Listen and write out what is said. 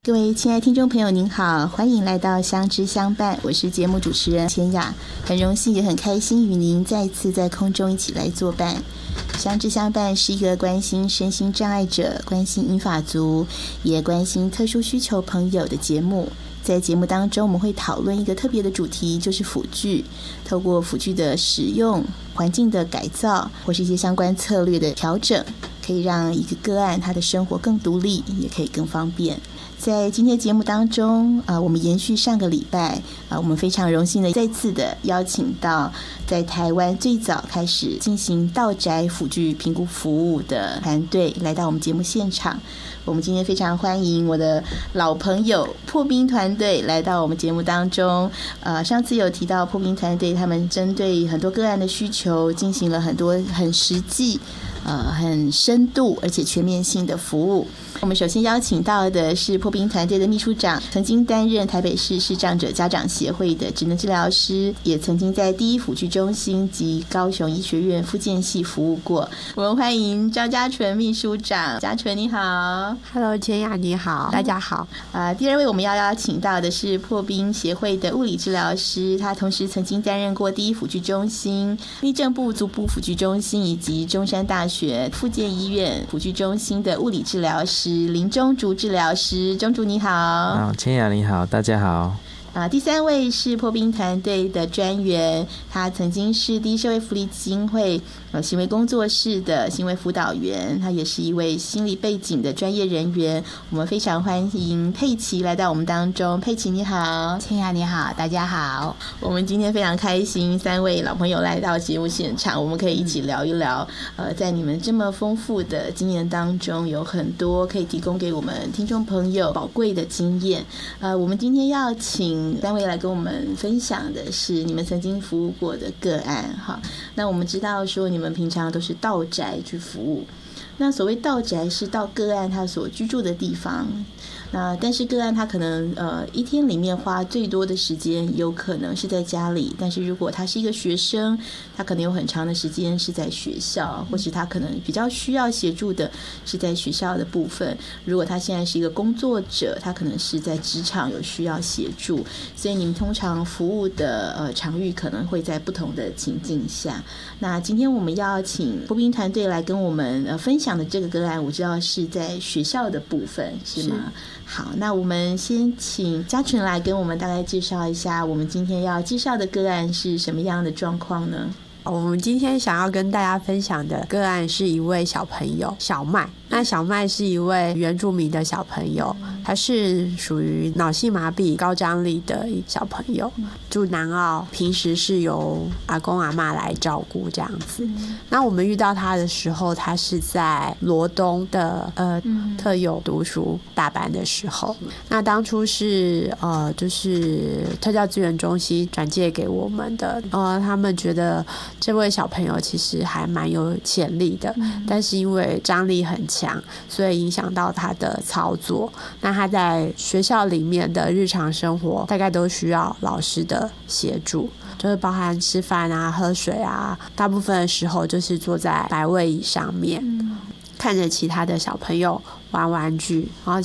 各位亲爱听众朋友您好，欢迎来到相知相伴，我是节目主持人千雅，很荣幸也很开心与您再次在空中一起来作伴。相知相伴是一个关心身心障碍者、关心银发族，也关心特殊需求朋友的节目。在节目当中，我们会讨论一个特别的主题，就是辅具。透过辅具的使用、环境的改造，或是一些相关策略的调整，可以让一个个案他的生活更独立，也可以更方便。在今天节目当中，我们延续上个礼拜，我们非常荣幸的再次的邀请到在台湾最早开始进行到宅辅具评估服务的团队来到我们节目现场。我们今天非常欢迎我的老朋友破冰团队来到我们节目当中。上次有提到破冰团队，他们针对很多个案的需求，进行了很多很实际、很深度而且全面性的服务。我们首先邀请到的是破冰团队的秘书长，曾经担任台北市视障者家长协会的职能治疗师，也曾经在第一辅具中心及高雄医学院复健系服务过。我们欢迎赵家纯秘书长。家纯你好。 Hello 千雅你好，大家好。 第二位我们要邀请到的是破冰协会的物理治疗师，他同时曾经担任过第一辅具中心、内政部足部辅具中心以及中山大学复健医院辅具中心的物理治疗师林中竹治疗师。中竹你好。 千雅你好，大家好。 第三位是破冰团队的专员，他曾经是第一社会福利基金会行为工作室的行为辅导员，他也是一位心理背景的专业人员。我们非常欢迎佩琪来到我们当中。佩琪你好。 千雅你好，大家好。 我们今天非常开心，三位老朋友来到节目现场，我们可以一起聊一聊在你们这么丰富的经验当中，有很多可以提供给我们听众朋友宝贵的经验。我们今天要请三位来跟我们分享的是你们曾经服务过的个案哈。那我们知道说你们平常都是到宅去服务，那所谓到宅是到个案他所居住的地方，那但是个案他可能一天里面花最多的时间有可能是在家里，但是如果他是一个学生，他可能有很长的时间是在学校，或是他可能比较需要协助的是在学校的部分。如果他现在是一个工作者，他可能是在职场有需要协助，所以你们通常服务的场域可能会在不同的情境下。那今天我们要请破冰团队来跟我们分享的这个个案，我知道是在学校的部分，是吗？好，那我们先请家纯来跟我们大概介绍一下，我们今天要介绍的个案是什么样的状况呢？ 我们今天想要跟大家分享的个案是一位小朋友小麦。那小麦是一位原住民的小朋友，他是属于脑性麻痹高张力的小朋友，住南澳，平时是由阿公阿嬷来照顾这样子。那我们遇到他的时候，他是在罗东的特有读书大班的时候，那当初是就是特教资源中心转介给我们的，他们觉得这位小朋友其实还蛮有潜力的，但是因为张力很强，所以影响到他的操作。那他在学校里面的日常生活大概都需要老师的协助，就是包含吃饭啊、喝水啊，大部分的时候就是坐在摆位椅上面，看着其他的小朋友玩玩具，然后